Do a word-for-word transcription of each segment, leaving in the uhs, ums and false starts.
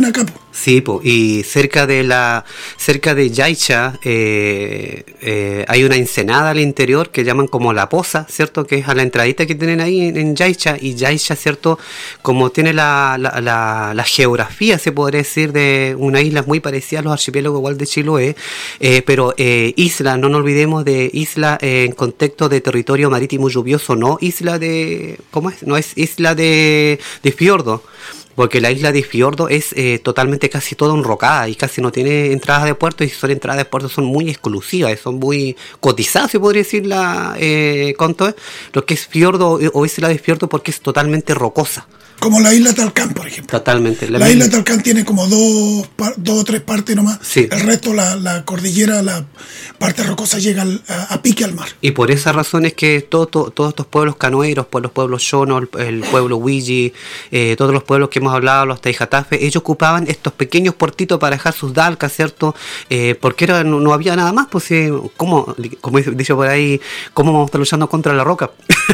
isla acá, po. Sí, po, y cerca de la cerca de Yaicha eh, eh, hay una ensenada al interior que llaman como La Poza, ¿cierto? Que es a la entradita que tienen ahí en, en Yaicha, y Yaicha, ¿cierto? Como tiene la, la, la, la geografía, se podría decir, de una isla muy parecida a los archipiélagos igual de Chiloé, eh, pero eh, isla, no nos olvidemos de isla eh, en contexto de territorio marítimo lluvioso, no isla de, ¿cómo es? No es isla de, de fiordo. Porque la isla de Fiordo es eh, totalmente casi toda enrocada y casi no tiene entradas de puerto, y son entradas de puerto son muy exclusivas, son muy cotizadas, se podría decir, la eh, ¿cuánto es? Lo que es Fiordo o isla de Fiordo, porque es totalmente rocosa. Como la isla Talcán, por ejemplo. Totalmente. La, la isla Talcán tiene como dos, dos o tres partes nomás. Sí. El resto, la, la cordillera, la parte rocosa llega al, a, a pique al mar. Y por esa razón es que todo, todo, todos estos pueblos canoeros, pues los pueblos Shono, el, el pueblo Huilli, eh, todos los pueblos que hemos hablado, los Taijatafe, ellos ocupaban estos pequeños puertitos para dejar sus dalcas, ¿cierto? Eh, porque era, no, no había nada más, pues, eh, ¿cómo, como he dicho por ahí, cómo vamos a estar luchando contra la roca?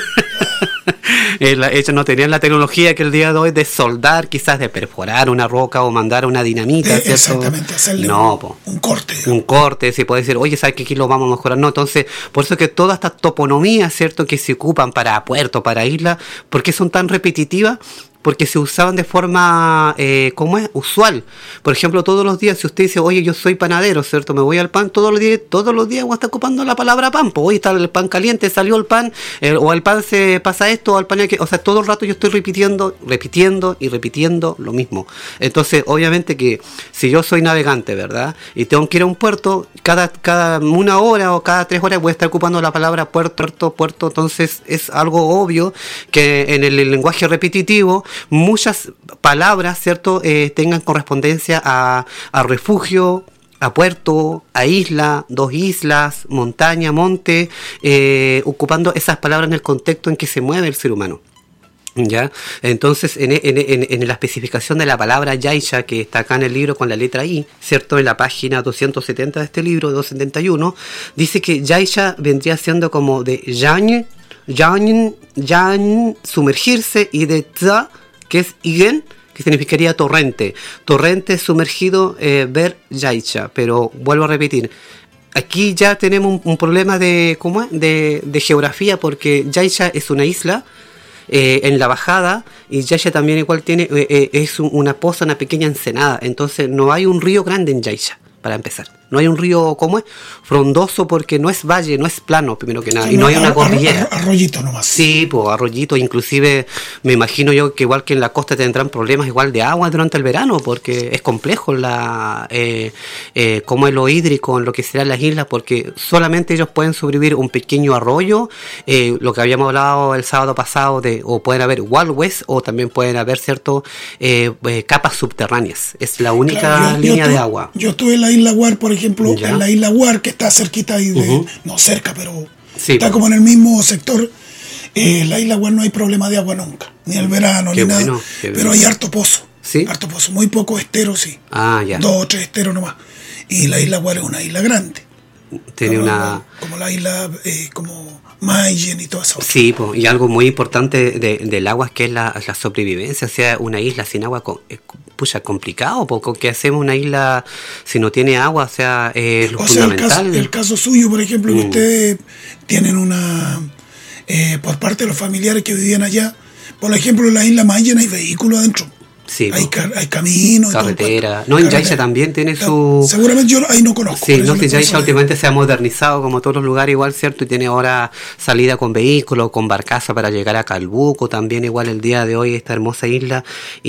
Ellos no tenían la tecnología que el día de hoy de soldar, quizás de perforar una roca o mandar una dinamita, eh, exactamente, hacerle no, un, po. un corte. Digamos. Un corte, si puede decir, oye, ¿sabes que aquí lo vamos a mejorar? No, entonces, por eso que todas estas toponomías, ¿cierto?, que se ocupan para puerto, para isla, ¿por qué son tan repetitivas? Porque se usaban de forma, eh, ¿cómo es? Usual. Por ejemplo, todos los días, si usted dice, oye, yo soy panadero, ¿cierto? Me voy al pan, todos los días, todos los días uno está ocupando la palabra pan. Pues hoy está el pan caliente, salió el pan, eh, o al pan se pasa esto, o al pan hay que... O sea, todo el rato yo estoy repitiendo, repitiendo y repitiendo lo mismo. Entonces, obviamente que si yo soy navegante, ¿verdad? Y tengo que ir a un puerto, cada, cada una hora o cada tres horas voy a estar ocupando la palabra puerto, puerto, puerto. Entonces, es algo obvio que en el, el lenguaje repetitivo muchas palabras, ¿cierto?, eh, tengan correspondencia a, a refugio, a puerto, a isla, dos islas, montaña, monte, eh, ocupando esas palabras en el contexto en que se mueve el ser humano. ¿Ya? Entonces, en, en, en, en la especificación de la palabra Yaicha, que está acá en el libro con la letra I, ¿cierto?, en la página doscientos setenta de este libro, doscientos setenta y uno, dice que Yaicha vendría siendo como de Yan, Yan, Yan, sumergirse, y de Tza, que es Igen, que significaría torrente. Torrente sumergido, eh, ver Yaicha. Pero vuelvo a repetir, aquí ya tenemos un, un problema de, ¿cómo es? De, de geografía, porque Yaicha es una isla eh, en la bajada, y Yaicha también igual tiene, eh, eh, es un, una poza, una pequeña ensenada. Entonces no hay un río grande en Yaicha, para empezar. No hay un río, ¿cómo es? Frondoso, porque no es valle, no es plano, primero que nada. Y no hay una cordillera. Arroyito nomás. Sí, pues arroyito. Inclusive me imagino yo que igual que en la costa tendrán problemas igual de agua durante el verano, porque es complejo la eh, eh, cómo es lo hídrico en lo que serán las islas, porque solamente ellos pueden sobrevivir un pequeño arroyo, eh, lo que habíamos hablado el sábado pasado, de o pueden haber walways, o también pueden haber, cierto, eh, eh, capas subterráneas. Es la única claro, yo, línea yo estuve, de agua. Yo estuve en la isla Guar, por ejemplo, ¿ya? En la isla Guar, que está cerquita ahí de, uh-huh. no cerca, pero sí, está pues. como en el mismo sector. Eh, la isla Guar no hay problema de agua nunca, ni el verano, qué ni bueno, nada, pero hay harto pozo. ¿Sí? Harto pozo, muy poco estero, sí. Ah, ya. Dos o tres esteros nomás. Y la isla Guar es una isla grande. Tiene como, una... Como la isla, eh, como Mayen y todo eso. Sí, pues, y algo muy importante de, del agua es que es la, la sobrevivencia. O sea, una isla sin agua es pucha, complicado, porque ¿qué hacemos una isla si no tiene agua? O sea, es eh, lo o fundamental. Sea, el, caso, el caso suyo, por ejemplo, mm. que ustedes tienen una... Eh, por parte de los familiares que vivían allá, por ejemplo, en la isla Mayen hay vehículos adentro. Sí, hay, car- hay caminos, carretera. No, en Yaicha también tiene su... Seguramente yo ahí no conozco. Sí, no, que Yaicha últimamente se ha modernizado como todos los lugares igual, ¿cierto? Y tiene ahora salida con vehículos, con barcaza para llegar a Calbuco, también igual el día de hoy, esta hermosa isla.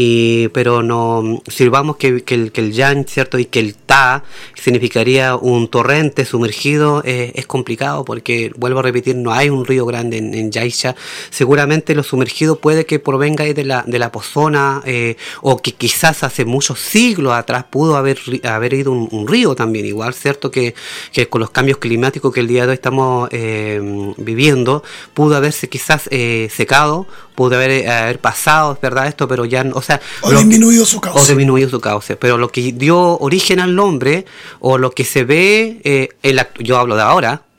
Y pero no, si vamos que, que, el, que el Yan, ¿cierto? Y que el Ta significaría un torrente sumergido, eh, es complicado porque, vuelvo a repetir, no hay un río grande en, en Yaicha. Seguramente lo sumergido puede que provenga de la, de la pozona, eh, o que quizás hace muchos siglos atrás pudo haber, haber ido un, un río también, igual, ¿cierto? Que, que con los cambios climáticos que el día de hoy estamos eh, viviendo, pudo haberse quizás eh, secado, pudo haber, haber pasado, ¿verdad? Esto, pero ya, o sea... O disminuido su cauce. O disminuido su cauce, pero lo que dio origen al nombre, o lo que se ve, eh, en la, yo hablo de ahora,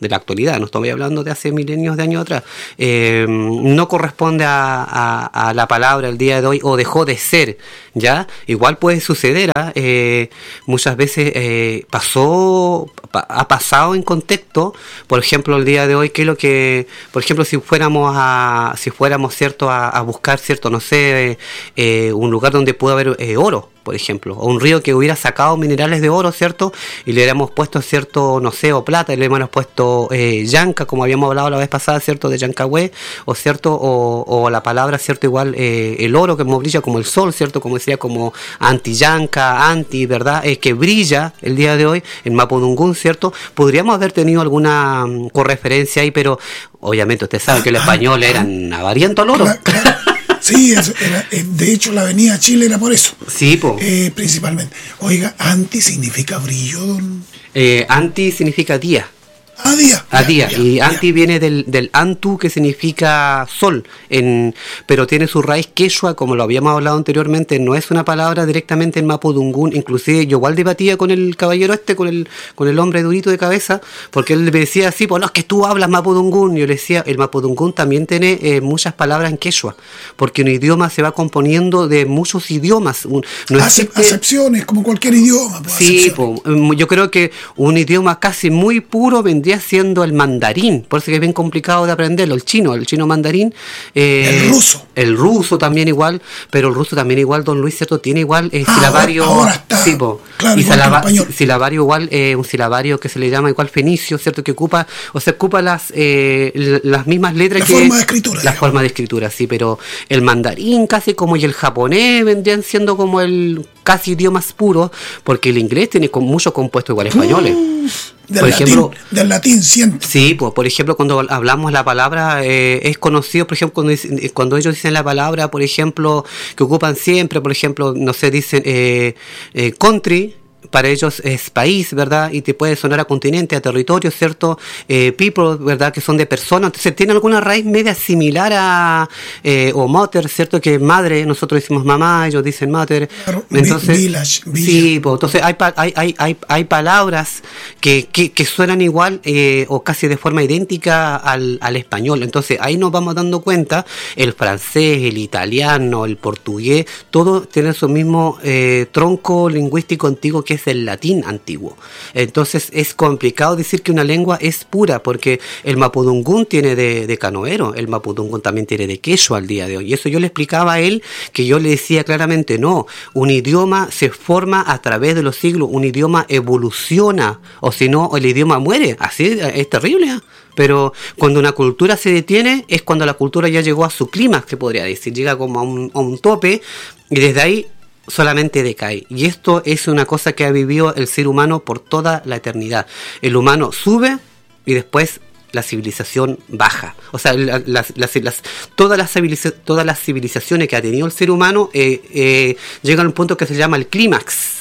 de la actualidad, no estoy hablando de hace milenios de años atrás, eh, no corresponde a, a, a la palabra el día de hoy o dejó de ser, ¿ya? Igual puede suceder, ¿eh? Eh, muchas veces eh, pasó, pa, ha pasado en contexto, por ejemplo, el día de hoy, que es lo que, por ejemplo, si fuéramos a, si fuéramos, cierto, a, a buscar, cierto, no sé, eh, un lugar donde pueda haber eh, oro, por ejemplo, o un río que hubiera sacado minerales de oro, ¿cierto? Y le hubiéramos puesto, ¿cierto? No sé, o plata, y le hubiéramos puesto eh, yanca, como habíamos hablado la vez pasada, ¿cierto? De Yancahue, o ¿cierto? O, o la palabra, ¿cierto? Igual eh, el oro que brilla como el sol, ¿cierto? Como decía, como anti-yanca, anti, ¿verdad? Eh, que brilla el día de hoy en Mapudungún, ¿cierto? Podríamos haber tenido alguna um, correferencia ahí, pero obviamente usted sabe que los españoles eran avarientos al oro. Claro, claro. Sí, eso era, de hecho la avenida Chile era por eso. Sí, po. Eh, principalmente. Oiga, anti significa brillo, don... Eh, anti significa día. Ah, día. A día. Ya, Y ya. anti viene del, del antu, que significa sol, en, pero tiene su raíz quechua, como lo habíamos hablado anteriormente, no es una palabra directamente en Mapudungún. Inclusive yo igual debatía con el caballero este, con el, con el hombre durito de cabeza, porque él me decía así, pues no, es que tú hablas Mapudungún. Yo le decía, el Mapudungún también tiene eh, muchas palabras en quechua, porque un idioma se va componiendo de muchos idiomas. Un, no Acep- existe... Acepciones, como cualquier idioma. Pues, Sí, po, yo creo que un idioma casi muy puro vendría siendo el mandarín, por eso que es bien complicado de aprenderlo, el chino, el chino mandarín. Eh, el ruso. El ruso también igual, pero el ruso también igual, don Luis, ¿cierto? Tiene igual eh, Ah, silabario. ahora, ahora está, sí, po, claro, y igual que el silaba- español. silabario igual, eh, un silabario que se le llama igual fenicio, ¿cierto? Que ocupa, o sea, ocupa las, eh, l- las mismas letras La que... forma de escritura, La digamos. forma de escritura, sí, pero el mandarín casi como y el japonés vendrían siendo como el casi idiomas puros, porque el inglés tiene con mucho compuesto igual españoles. Del por latín, ejemplo, del latín siento. sí, pues por ejemplo cuando hablamos la palabra eh, es conocido, por ejemplo cuando, dicen- cuando ellos dicen la palabra, por ejemplo, que ocupan siempre, por ejemplo, no sé, dicen eh, eh, country. Para ellos es país, ¿verdad? Y te puede sonar a continente, a territorio, ¿cierto? Eh, people, ¿verdad? Que son de personas. Entonces, tiene alguna raíz media similar a... Eh, o mother, ¿cierto? Que madre, nosotros decimos mamá, ellos dicen mother. Claro, Entonces, village, villa. sí, pues, entonces hay, pa- hay, hay, hay, hay palabras que, que, que suenan igual eh, o casi de forma idéntica al, al español. Entonces, ahí nos vamos dando cuenta, el francés, el italiano, el portugués, todos tienen su mismo eh, tronco lingüístico antiguo, que es el latín antiguo. Entonces es complicado decir que una lengua es pura, porque el mapudungún tiene de, de canoero, el mapudungún también tiene de quechua al día de hoy. Y eso yo le explicaba a él, que yo le decía claramente, no, un idioma se forma a través de los siglos, un idioma evoluciona, o si no, el idioma muere. Así es terrible, ¿eh? Pero cuando una cultura se detiene es cuando la cultura ya llegó a su clímax, se podría decir, llega como a un, a un tope, y desde ahí solamente decae. Y esto es una cosa que ha vivido el ser humano por toda la eternidad. El humano sube y después la civilización baja. O sea, la, las, las, las, todas, las civiliza, todas las civilizaciones que ha tenido el ser humano eh, eh, llegan a un punto que se llama el clímax.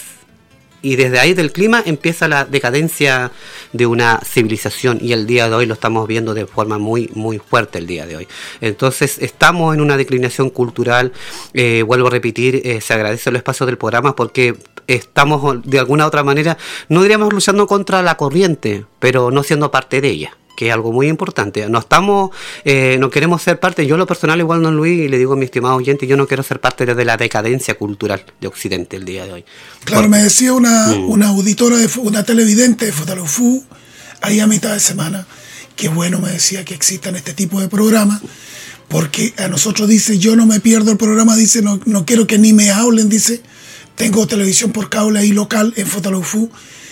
Y desde ahí del clima empieza la decadencia de una civilización, y el día de hoy lo estamos viendo de forma muy muy fuerte el día de hoy. Entonces estamos en una declinación cultural, eh, vuelvo a repetir, eh, se agradece el espacio del programa porque estamos de alguna otra manera, no diríamos luchando contra la corriente, pero no siendo parte de ella, que es algo muy importante. No estamos, eh, no queremos ser parte, yo en lo personal igual, don Luis, y le digo a mi estimado oyente, yo no quiero ser parte de la decadencia cultural de Occidente el día de hoy. Claro, Por... me decía una, mm. una auditora, de, una televidente de Fotalufú, ahí a mitad de semana, que bueno, me decía que existan este tipo de programas, porque a nosotros dice, yo no me pierdo el programa, dice, no, no quiero que ni me hablen, dice, tengo televisión por cable ahí local en Fotalufú,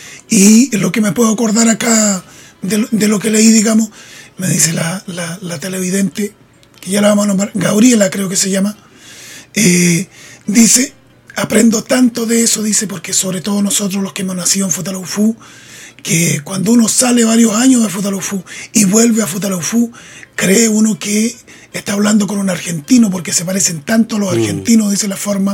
y lo que me puedo acordar acá de, de lo que leí, digamos, me dice la, la, la televidente, que ya la vamos a nombrar, Gabriela creo que se llama, eh, dice, aprendo tanto de eso, dice, porque sobre todo nosotros los que hemos nacido en Fotalufú, que cuando uno sale varios años de Fotalufú y vuelve a Fotalufú, cree uno que está hablando con un argentino, porque se parecen tanto a los argentinos, mm. dice la forma,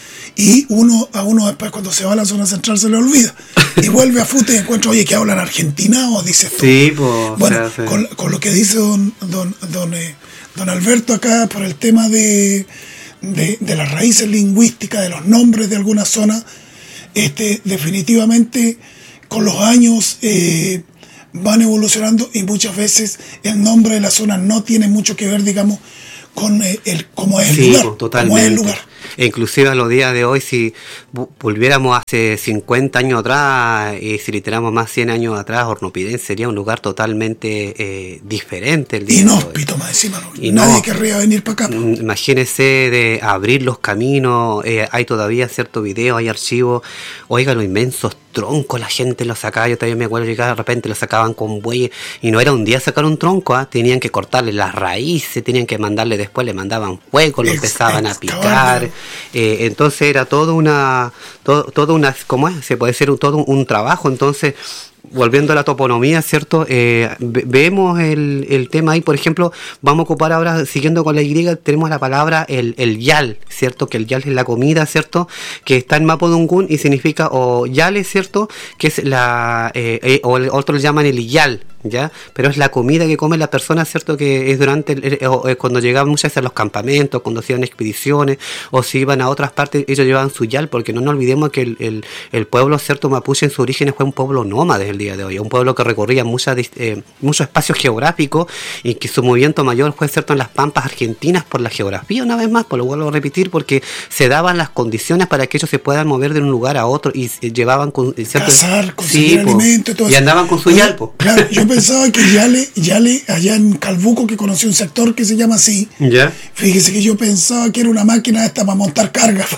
y uno a uno después cuando se va a la zona central se le olvida y vuelve a Fute y encuentra, oye, que hablan argentinado, dices tú. Sí, pues, bueno, o sea, sí. con, con lo que dice don don, don, eh, don Alberto acá por el tema de, de, de las raíces lingüísticas, de los nombres de algunas zonas, este, definitivamente con los años eh, van evolucionando y muchas veces el nombre de la zona no tiene mucho que ver, digamos, con el, el cómo es el sí, lugar. Totalmente. Cómo es el lugar. E inclusive a los días de hoy, si volviéramos hace cincuenta años atrás y si literamos más cien años atrás, Hornopiren sería un lugar totalmente eh, diferente. El día inhóspito, más encima. No, nadie no, querría venir para acá. Imagínese de abrir los caminos, eh, hay todavía cierto video, hay archivos. Oiga, los inmensos troncos, la gente los sacaba. Yo también me acuerdo que de repente los sacaban con bueyes y no era un día sacar un tronco, ¿eh? Tenían que cortarle las raíces, tenían que mandarle después, le mandaban fuego, lo empezaban a picar. Eh, entonces era todo una, todo, todo una, ¿cómo es? Se puede ser un, todo un, un trabajo. Entonces, volviendo a la toponomía, ¿cierto? Eh, ve, vemos el, el tema ahí, por ejemplo, vamos a ocupar ahora, siguiendo con la Y, tenemos la palabra el, el yal, ¿cierto? Que el yal es la comida, ¿cierto? Que está en Mapudungun y significa, o yale, ¿cierto? Que es la, eh, eh, o el, otros le llaman el iyal, ¿ya? Pero es la comida que comen las personas, ¿cierto? Que es durante, el, el, o, eh, cuando llegaban muchas veces a los campamentos, cuando hacían expediciones, o si iban a otras partes, ellos llevaban su yal, porque no nos olvidemos que el, el, el pueblo, ¿cierto? Mapuche en su origen fue un pueblo nómade el día de hoy, un pueblo que recorría muchas, eh, muchos espacios geográficos y que su movimiento mayor fue, ¿cierto? En las pampas argentinas por la geografía, una vez más, por lo vuelvo a repetir, porque se daban las condiciones para que ellos se puedan mover de un lugar a otro y eh, llevaban con, ¿cierto? Cazar, conseguir sí, alimento, todo y eso. andaban con su Oye, yal, po. Claro, yo pensaba que Yale, Yale, allá en Calbuco, que conocí un sector que se llama así. ¿Ya? Fíjese que yo pensaba que era una máquina esta para montar cargas.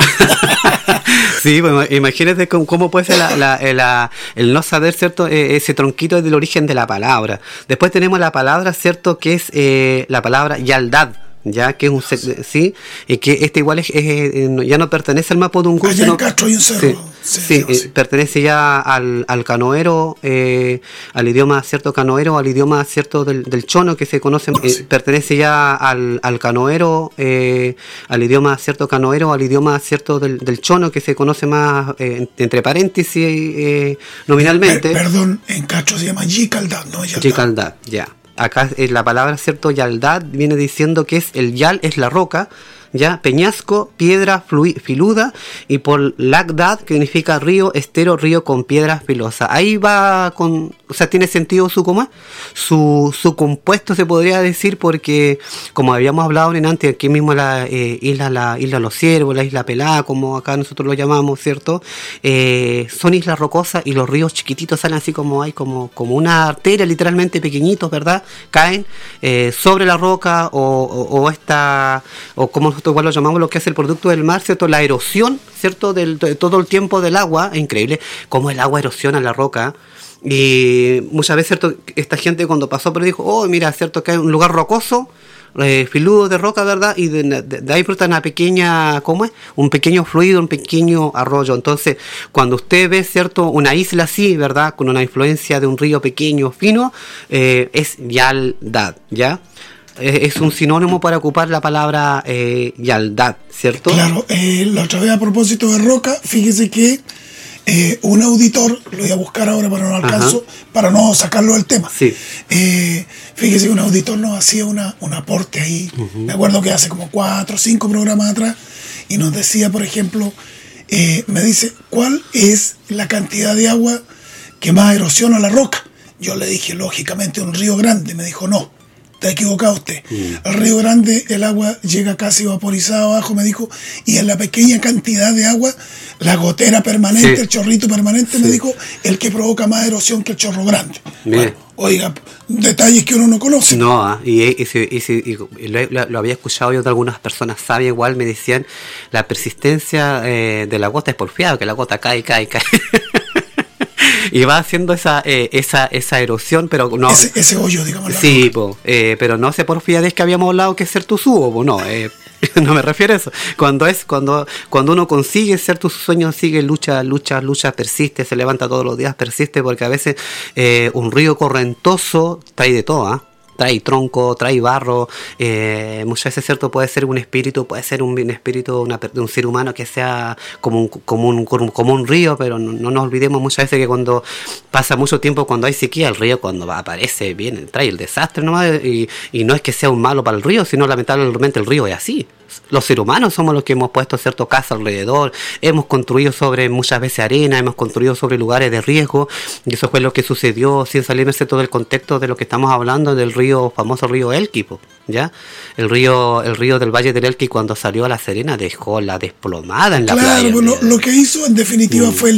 Sí, bueno, imagínate cómo, cómo puede ser la, la, la, el no saber, ¿cierto? Eh, ese tronquito del origen de la palabra. Después tenemos la palabra, ¿cierto? Que es eh, la palabra yaldad, ya que es un sí, y que este igual es, es, es ya no pertenece al Mapudungun, allá en Castro hay un cerro. Sí, sí, sí, eh, sí. Pertenece ya al, al canoero, eh, al idioma cierto canoero, al idioma cierto del, del chono que se conoce, eh, sí. Pertenece ya al, al canoero, eh, al idioma cierto canoero, al idioma cierto del, del chono que se conoce más eh, entre paréntesis eh, nominalmente. Per, perdón, en Castro se llama Yicaldad, ¿no? Yicaldad, ya. Acá eh, la palabra, ¿cierto? Yaldad viene diciendo que es el yal es la roca, ya, peñasco, piedra flui- filuda, y por lagdad, que significa río, estero, río con piedras filosas. Ahí va con, o sea, tiene sentido su coma, su, su compuesto se podría decir, porque como habíamos hablado en antes, aquí mismo la eh, isla, la isla Los Ciervos, la isla Pelada, como acá nosotros lo llamamos, ¿cierto? Eh, son islas rocosas y los ríos chiquititos salen así como hay, como, como una arteria, literalmente pequeñitos, ¿verdad? Caen eh, sobre la roca o, o, o esta, o como nosotros igual lo llamamos lo que es el producto del mar, ¿cierto? La erosión, ¿cierto? Del, de todo el tiempo del agua, es increíble cómo el agua erosiona la roca. Y muchas veces, ¿cierto? Esta gente cuando pasó pero dijo, oh, mira, ¿cierto? Que hay un lugar rocoso, eh, filudo de roca, ¿verdad? Y de, de, de ahí brota una pequeña, ¿cómo es? Un pequeño fluido, un pequeño arroyo. Entonces, cuando usted ve, ¿cierto? Una isla así, ¿verdad? Con una influencia de un río pequeño, fino, eh, es yaldad, ¿ya? Es un sinónimo para ocupar la palabra eh, yaldad, ¿cierto? Claro, eh, la otra vez a propósito de roca, fíjese que eh, un auditor, lo voy a buscar ahora para no alcanzo, ajá, para no sacarlo del tema. Sí. Eh, fíjese que un auditor nos hacía una, un aporte ahí, uh-huh. Me acuerdo que hace como cuatro o cinco programas atrás, y nos decía, por ejemplo, eh, me dice, ¿cuál es la cantidad de agua que más erosiona la roca? Yo le dije, lógicamente, un río grande. Me dijo, no. Está equivocado usted. Mm. Al Río Grande el agua llega casi vaporizada abajo, me dijo, y en la pequeña cantidad de agua, la gotera permanente, sí, el chorrito permanente, sí, me dijo, el que provoca más erosión que el chorro grande. Bueno, oiga, detalles que uno no conoce. No, ah, y, y, y, y, y lo, lo había escuchado yo de algunas personas sabias, igual me decían, la persistencia eh, de la gota es porfiada, que la gota cae, cae, cae. Y va haciendo esa eh, esa esa erosión, pero no ese, ese hoyo, digamos. Sí, po, eh, pero no sé por fiades que habíamos hablado que es ser tu subo, po, no, eh, no me refiero a eso. Cuando es cuando cuando uno consigue ser tu sueño, sigue lucha, lucha, lucha, persiste, se levanta todos los días, persiste, porque a veces eh, un río correntoso trae de todo, ¿ah? ¿eh? trae tronco, trae barro, eh, muchas veces, ¿cierto? Puede ser un espíritu, puede ser un, un espíritu una, de un ser humano que sea como un, como un, como un río, pero no, no nos olvidemos muchas veces que cuando pasa mucho tiempo, cuando hay sequía, el río cuando aparece, viene, trae el desastre nomás, y, y no es que sea un malo para el río, sino lamentablemente el río es así. Los seres humanos somos los que hemos puesto cierto casa alrededor, hemos construido sobre muchas veces arena, hemos construido sobre lugares de riesgo, y eso fue lo que sucedió sin salirse todo el contexto de lo que estamos hablando del río, famoso río Elqui, ¿ya? El río, el río del Valle del Elqui, cuando salió a La Serena, dejó la desplomada en la claro, playa. Claro, lo, lo que hizo en definitiva mm. fue el